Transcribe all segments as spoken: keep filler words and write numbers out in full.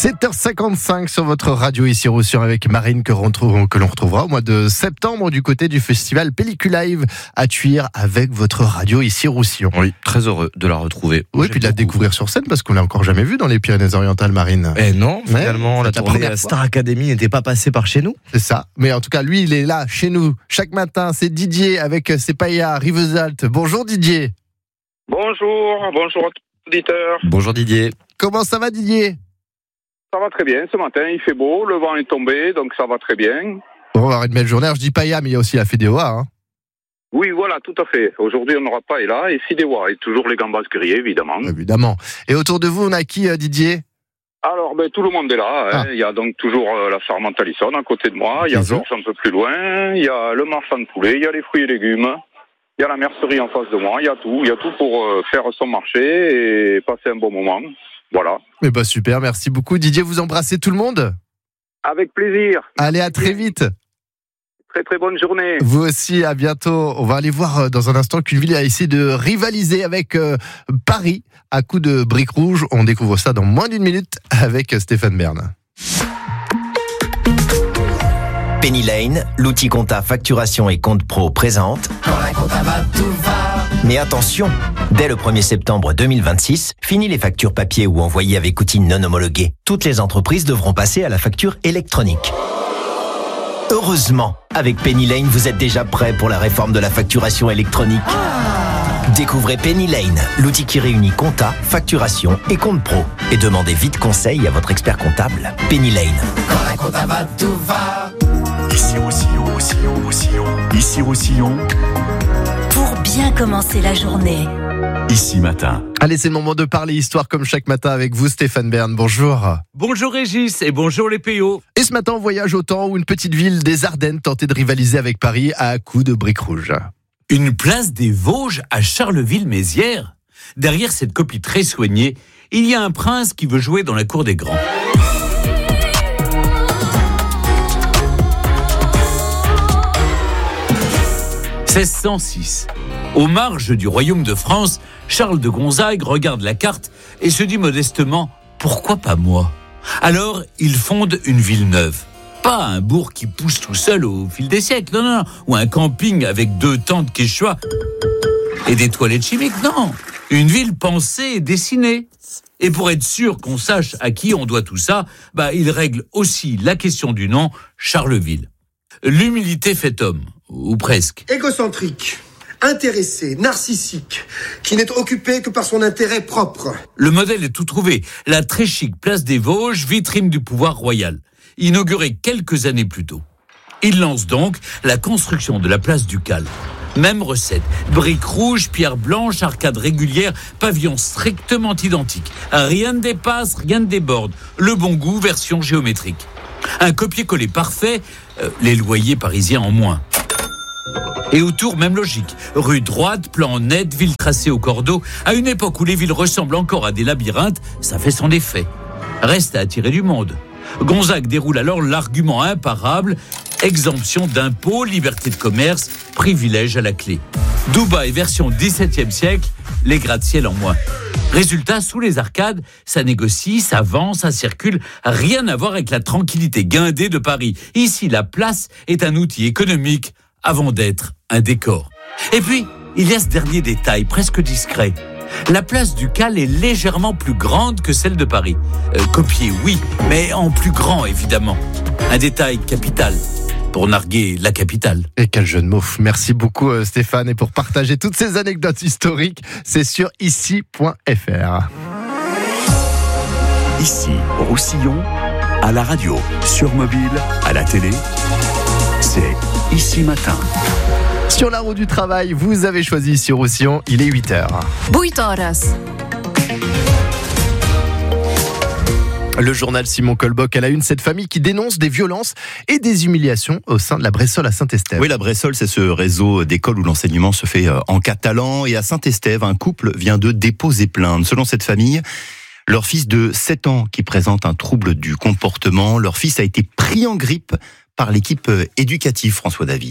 sept heures cinquante-cinq sur votre radio ici Roussillon avec Marine que, retrouve, que l'on retrouvera au mois de septembre du côté du festival Pelliculive à Thuir avec votre radio ici Roussillon. Oui, très heureux de la retrouver. Oui, puis de la découvrir sur scène parce qu'on l'a encore jamais vue dans les Pyrénées-Orientales, Marine. Eh non, Ouais, finalement, la c'est la tournée première à fois. Star Academy n'était pas passée par chez nous. C'est ça. Mais en tout cas, lui, il est là chez nous chaque matin. C'est Didier avec ses paillas Rivesaltes. Bonjour Didier. Bonjour, bonjour à tous les auditeurs. Bonjour Didier. Comment ça va Didier? Ça va très bien ce matin, il fait beau, le vent est tombé, donc ça va très bien. Bon, on va avoir une belle journée. Alors, je dis paella, mais il y a aussi la Fédéoa. Hein. Oui, voilà, tout à fait. Aujourd'hui, on n'aura pas et là, et Fidewa, et toujours les gambas grillées, évidemment. Évidemment. Et autour de vous, on a qui, euh, Didier? Alors, ben, tout le monde est là. Hein. Ah. Il y a donc toujours euh, la ferme Talisson à côté de moi, il y a Les œufs. Georges un peu plus loin, il y a le marchand de poulet, il y a les fruits et légumes, il y a la mercerie en face de moi, il y a tout. Il y a tout pour euh, faire son marché et passer un bon moment. Voilà. Eh ben super, merci beaucoup. Didier, vous embrassez tout le monde? Avec plaisir. Allez, à très vite. Très très bonne journée. Vous aussi, à bientôt. On va aller voir euh, dans un instant qu'une ville a essayé de rivaliser avec euh, Paris à coups de briques rouges. On découvre ça dans moins d'une minute avec euh, Stéphane Bern. Penny Lane, l'outil compta facturation et compte pro présente. Quand la compta va, tout va. Mais attention, dès le premier septembre deux mille vingt-six, fini les factures papier ou envoyées avec outils non homologués. Toutes les entreprises devront passer à la facture électronique. Heureusement, avec Penny Lane, vous êtes déjà prêt pour la réforme de la facturation électronique. Découvrez Penny Lane, l'outil qui réunit compta, facturation et compte pro. Et demandez vite conseil à votre expert comptable. Penny Lane. Quand la compta va, tout va. Ici Roussillon, Roussillon, Roussillon. Ici Roussillon, Pour bien commencer la journée. ici matin. Allez, c'est le moment de parler histoire comme chaque matin avec vous, Stéphane Bern. Bonjour. Bonjour Régis et bonjour les P O. Et ce matin, on voyage au temps où une petite ville des Ardennes tentait de rivaliser avec Paris à coups de briques rouges. Une place des Vosges à Charleville-Mézières. Derrière cette copie très soignée, il y a un prince qui veut jouer dans la cour des grands. seize cent six. Aux marges du royaume de France, Charles de Gonzague regarde la carte et se dit modestement « Pourquoi pas moi ?» Alors, il fonde une ville neuve. Pas un bourg qui pousse tout seul au fil des siècles, non, non, non. Ou un camping avec deux tentes quechua et des toilettes chimiques, non. Une ville pensée et dessinée. Et pour être sûr qu'on sache à qui on doit tout ça, bah, il règle aussi la question du nom, Charleville. L'humilité fait homme, ou presque. Égocentrique, intéressé, narcissique, qui n'est occupé que par son intérêt propre. Le modèle est tout trouvé. La très chic place des Vosges, vitrine du pouvoir royal. Inaugurée quelques années plus tôt. Il lance donc la construction de la place ducale. Même recette. Briques rouges, pierres blanches, arcades régulières, pavillons strictement identiques. Rien ne dépasse, rien ne déborde. Le bon goût, version géométrique. Un copier-coller parfait, euh, les loyers parisiens en moins. Et autour, même logique. Rue droite, plan net, ville tracée au cordeau. À une époque où les villes ressemblent encore à des labyrinthes, ça fait son effet. Reste à attirer du monde. Gonzague déroule alors l'argument imparable, exemption d'impôts, liberté de commerce, privilège à la clé. Dubaï version dix-septième siècle, les gratte-ciel en moins. Résultat, sous les arcades, ça négocie, ça vend, ça circule, rien à voir avec la tranquillité guindée de Paris. Ici, la place est un outil économique avant d'être un décor. Et puis, il y a ce dernier détail, presque discret. La place ducale est légèrement plus grande que celle de Paris. Euh, copiée, oui, mais en plus grand, évidemment. Un détail capital pour narguer la capitale. Et quel jeu de mots. Merci beaucoup euh, Stéphane. Et pour partager toutes ces anecdotes historiques, c'est sur ici point f r. Ici Roussillon, à la radio, sur mobile, à la télé. C'est ici matin. Sur la route du travail, vous avez choisi sur Roussillon, il est huit heures. huit horas. Le journal Simon Colboc à la une, cette famille qui dénonce des violences et des humiliations au sein de la Bressole à Saint-Estève. Oui, la Bressole, c'est ce réseau d'écoles où l'enseignement se fait en catalan. Et à Saint-Estève, un couple vient de déposer plainte. Selon cette famille, leur fils de sept ans qui présente un trouble du comportement, leur fils a été pris en grippe par l'équipe éducative, François David.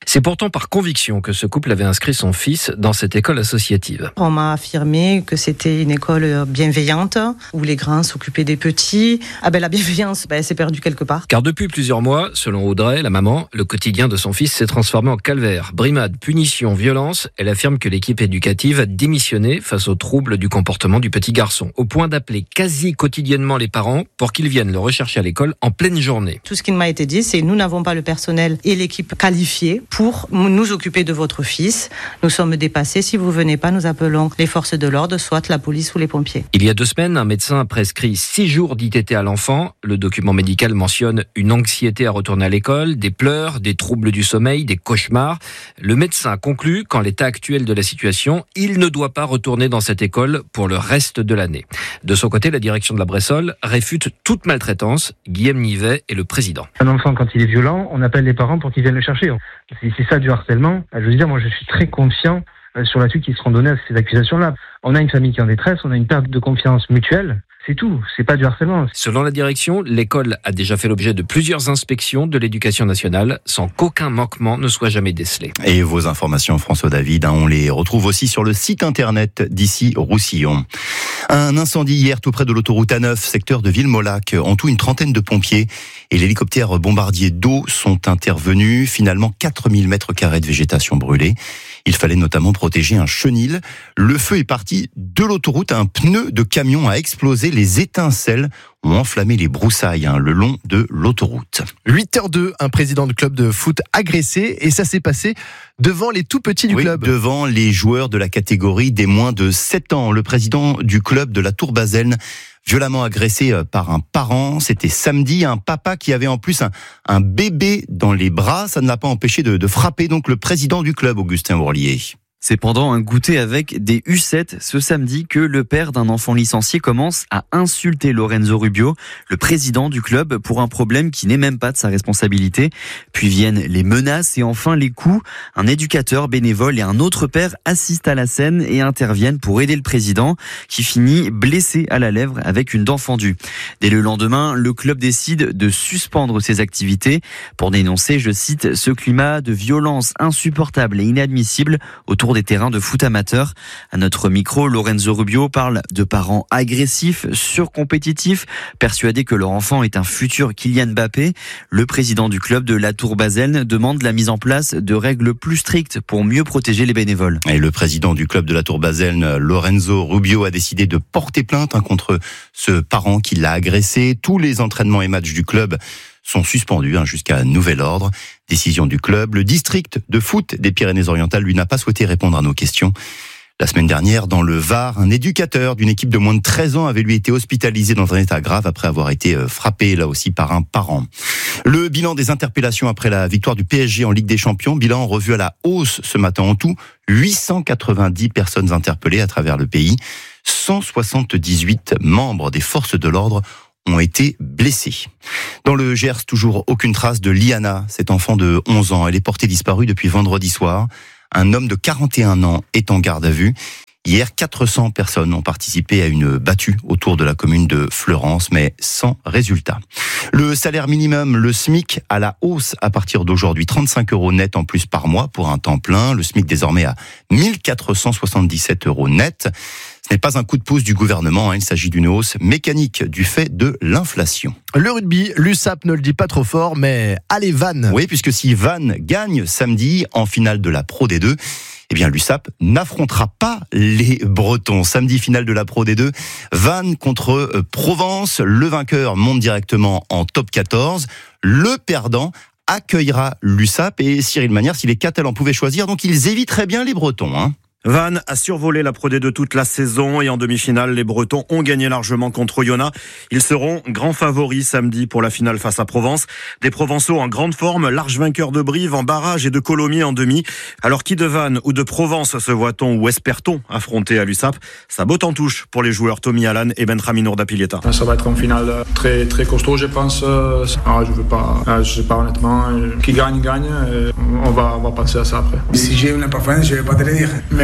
C'est pourtant par conviction que ce couple avait inscrit son fils dans cette école associative. On m'a affirmé que c'était une école bienveillante, où les grands s'occupaient des petits. Ah ben la bienveillance, ben, elle s'est perdue quelque part. Car depuis plusieurs mois, selon Audrey, la maman, le quotidien de son fils s'est transformé en calvaire. Brimade, punition, violence. Elle affirme que l'équipe éducative a démissionné face aux troubles du comportement du petit garçon, au point d'appeler quasi quotidiennement les parents pour qu'ils viennent le rechercher à l'école en pleine journée. Tout ce qui m'a été dit, c'est nous n'avons pas le personnel et l'équipe qualifiée pour nous occuper de votre fils. Nous sommes dépassés. Si vous venez pas, nous appelons les forces de l'ordre, soit la police ou les pompiers. Il y a deux semaines, un médecin a prescrit six jours d'I T T à l'enfant. Le document médical mentionne une anxiété à retourner à l'école, des pleurs, des troubles du sommeil, des cauchemars. Le médecin conclut qu'en l'état actuel de la situation, il ne doit pas retourner dans cette école pour le reste de l'année. De son côté, la direction de la Bressol réfute toute maltraitance. Guillaume Nivet est le président. Un enfant, quand il est violent, on appelle les parents pour qu'ils viennent le chercher. Si c'est ça du harcèlement, je veux dire, moi je suis très confiant sur la suite qui seront données à ces accusations-là. On a une famille qui est en détresse, on a une perte de confiance mutuelle. C'est tout, c'est pas du harcèlement. Selon la direction, l'école a déjà fait l'objet de plusieurs inspections de l'éducation nationale sans qu'aucun manquement ne soit jamais décelé. Et vos informations, François David, hein, on les retrouve aussi sur le site internet d'ici Roussillon. Un incendie hier tout près de l'autoroute A neuf, secteur de Villemolac. En tout, une trentaine de pompiers et l'hélicoptère bombardier d'eau sont intervenus. Finalement, quatre mille mètres carrés de végétation brûlée. Il fallait notamment protéger un chenil. Le feu est parti de l'autoroute. Un pneu de camion a explosé. Les étincelles ont enflammé les broussailles hein, le long de l'autoroute. huit heures deux, un président de club de foot agressé, et ça s'est passé devant les tout petits du oui, club. Devant les joueurs de la catégorie des moins de sept ans. Le président du club de la Tour Baselne, violemment agressé par un parent. C'était samedi, un papa qui avait en plus un, un bébé dans les bras. Ça ne l'a pas empêché de, de frapper donc le président du club, Augustin Bourlier. C'est pendant un goûter avec des U sept ce samedi que le père d'un enfant licencié commence à insulter Lorenzo Rubio, le président du club, pour un problème qui n'est même pas de sa responsabilité. Puis viennent les menaces et enfin les coups. Un éducateur bénévole et un autre père assistent à la scène et interviennent pour aider le président qui finit blessé à la lèvre avec une dent fendue. Dès le lendemain, le club décide de suspendre ses activités pour dénoncer, je cite, ce climat de violence insupportable et inadmissible autour des terrains de foot amateurs. À notre micro, Lorenzo Rubio parle de parents agressifs, surcompétitifs, persuadés que leur enfant est un futur Kylian Mbappé. Le président du club de la Tour Baselne demande la mise en place de règles plus strictes pour mieux protéger les bénévoles. Et le président du club de la Tour Baselne, Lorenzo Rubio, a décidé de porter plainte hein, contre ce parent qui l'a agressé. Tous les entraînements et matchs du club sont suspendus hein, jusqu'à nouvel ordre. Décision du club. Le district de foot des Pyrénées-Orientales, lui, n'a pas souhaité répondre à nos questions. La semaine dernière, dans le Var, un éducateur d'une équipe de moins de treize ans avait lui été hospitalisé dans un état grave après avoir été frappé, là aussi, par un parent. Le bilan des interpellations après la victoire du P S G en Ligue des Champions, bilan revu à la hausse ce matin en tout. huit cent quatre-vingt-dix personnes interpellées à travers le pays. cent soixante-dix-huit membres des forces de l'ordre ont été blessés. Dans le Gers, toujours aucune trace de Liana, cet enfant de onze ans. Elle est portée disparue depuis vendredi soir. Un homme de quarante et un ans est en garde à vue. Hier, quatre cents personnes ont participé à une battue autour de la commune de Fleurance, mais sans résultat. Le salaire minimum, le SMIC, à la hausse à partir d'aujourd'hui. trente-cinq euros net en plus par mois pour un temps plein. Le SMIC désormais à mille quatre cent soixante-dix-sept euros net. Ce n'est pas un coup de pouce du gouvernement, hein, il s'agit d'une hausse mécanique du fait de l'inflation. Le rugby, l'U S A P ne le dit pas trop fort, mais allez Vannes. Oui, puisque si Vannes gagne samedi en finale de la Pro D deux, eh bien l'U S A P n'affrontera pas les Bretons. Samedi, finale de la Pro D deux, Vannes contre Provence. Le vainqueur monte directement en top quatorze. Le perdant accueillera l'U S A P et Cyril Manière, si les Catalans pouvaient choisir, donc ils éviteraient bien les Bretons, hein. Vannes a survolé la Pro D deux toute la saison et en demi-finale, les Bretons ont gagné largement contre Oyonnax. Ils seront grands favoris samedi pour la finale face à Provence. Des Provençaux en grande forme, large vainqueur de Brive en barrage et de Colomiers en demi. Alors qui de Vannes ou de Provence se voit-on ou espère-t-on affronter à l'U S A P? Ça botte en touche pour les joueurs Tommy Allan et Benjamin Ourdapilleta. Ça va être une finale très très costaud, je pense. Ah, je veux pas, je sais pas honnêtement. Qui gagne gagne. On va on va passer à ça après. Si j'ai une préférence, je vais pas te le dire, mais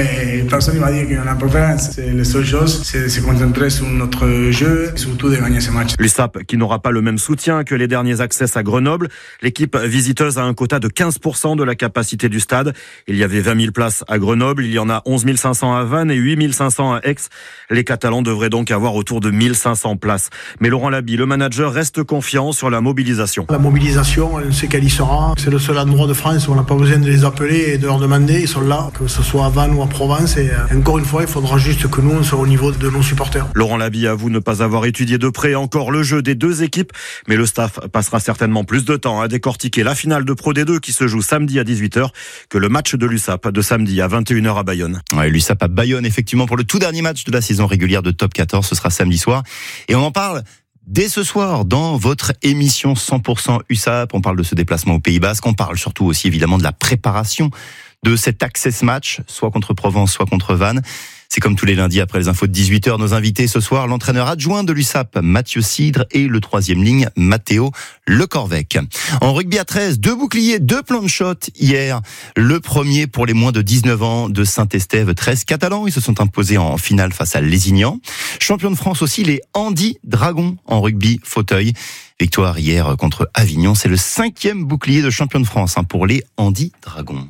Après, personne ne m'a dit qu'il y en a une préférence. C'est la seule chose, c'est de se concentrer sur notre jeu et surtout de gagner ce match. L'U S A P qui n'aura pas le même soutien que les derniers accès à Grenoble. L'équipe visiteuse a un quota de quinze pour cent de la capacité du stade. Il y avait vingt mille places à Grenoble, il y en a onze mille cinq cents à Vannes et huit mille cinq cents à Aix. Les Catalans devraient donc avoir autour de mille cinq cents places. Mais Laurent Labi, le manager, reste confiant sur la mobilisation. La mobilisation, on sait qu'elle y sera. C'est le seul endroit de France où on n'a pas besoin de les appeler et de leur demander. Ils sont là, que ce soit à Vannes ou à Provence. Et encore une fois, il faudra juste que nous, on soit au niveau de nos supporters. Laurent Labi avoue ne pas avoir étudié de près encore le jeu des deux équipes, mais le staff passera certainement plus de temps à décortiquer la finale de Pro D deux qui se joue samedi à dix-huit heures que le match de l'U S A P de samedi à vingt et une heures à Bayonne. Ouais, l'U S A P à Bayonne, effectivement, pour le tout dernier match de la saison régulière de Top quatorze, ce sera samedi soir. Et on en parle dès ce soir dans votre émission cent pour cent U S A P. On parle de ce déplacement au Pays Basque. On parle surtout aussi évidemment de la préparation de cet access match, soit contre Provence, soit contre Vannes. C'est comme tous les lundis après les infos de dix-huit heures. Nos invités ce soir, l'entraîneur adjoint de l'U S A P, Mathieu Cidre, et le troisième ligne, Matteo Lecorvec. En rugby à treize, deux boucliers, deux plans de shot hier. Le premier pour les moins de dix-neuf ans de Saint-Estève, treize catalans. Ils se sont imposés en finale face à Lézignan. Champion de France aussi, les Andy Dragons en rugby fauteuil. Victoire hier contre Avignon. C'est le cinquième bouclier de champion de France pour les Andy Dragons.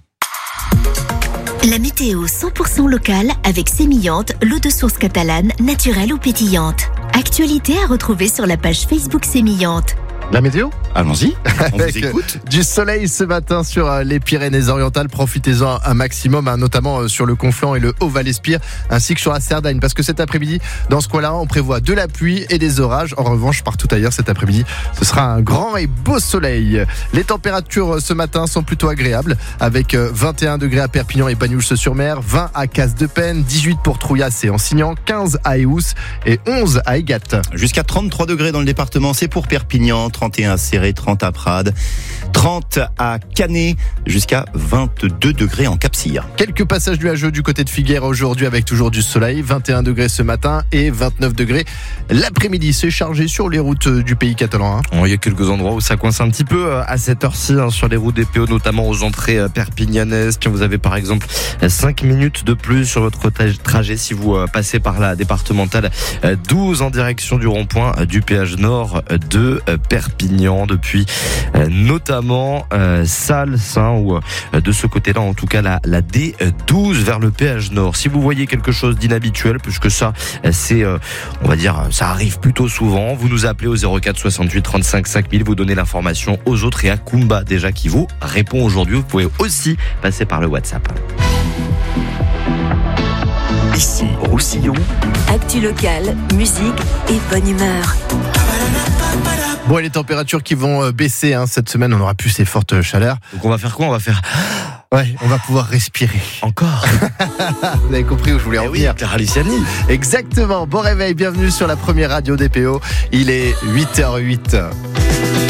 La météo cent pour cent locale avec Sémillante, l'eau de source catalane, naturelle ou pétillante. Actualité à retrouver sur la page Facebook Sémillante. La météo ? Allons-y, on Avec vous écoute. Du soleil ce matin sur les Pyrénées-Orientales. Profitez-en un maximum, hein, notamment sur le Conflent et le Haut-Val-Espire, ainsi que sur la Cerdagne. Parce que cet après-midi, dans ce coin-là, on prévoit de la pluie et des orages. En revanche, partout ailleurs cet après-midi, ce sera un grand et beau soleil. Les températures ce matin sont plutôt agréables, avec vingt et un degrés à Perpignan et Banyuls-sur-Mer, vingt à Casse-de-Penne, dix-huit pour Trouillas et Ansignan, quinze à Eous et onze à Égat. Jusqu'à trente-trois degrés dans le département, c'est pour Perpignan, trente et un à Céret, trente à Prades, trente à Canet, jusqu'à vingt-deux degrés en Capcir. Quelques passages nuageux du côté de Figueres aujourd'hui avec toujours du soleil, vingt et un degrés ce matin et vingt-neuf degrés l'après-midi. C'est chargé sur les routes du pays catalan. Hein. Oh, il y a quelques endroits où ça coince un petit peu à cette heure-ci hein, sur les routes des P O, notamment aux entrées perpignanaises. Vous avez par exemple cinq minutes de plus sur votre trajet si vous passez par la départementale douze en direction du rond-point du péage nord de Perpignan, depuis euh, notamment euh, Sals, hein, ou euh, de ce côté-là, en tout cas la, la D douze vers le péage nord. Si vous voyez quelque chose d'inhabituel, puisque ça, c'est, euh, on va dire, ça arrive plutôt souvent, vous nous appelez au zéro quatre soixante-huit trente-cinq cinq mille, vous donnez l'information aux autres et à Kumba déjà qui vous répond aujourd'hui. Vous pouvez aussi passer par le WhatsApp. Ici, Roussillon. Actu locale, musique et bonne humeur. Bon, et les températures qui vont baisser hein, cette semaine, on n'aura plus ces fortes chaleurs. Donc on va faire quoi ? On va faire... Ouais, on va pouvoir respirer. Encore. Vous avez compris où je voulais en venir. Oui, Clara Luciani. Exactement. Bon réveil, bienvenue sur la première radio des P O. Il est huit heures zéro huit.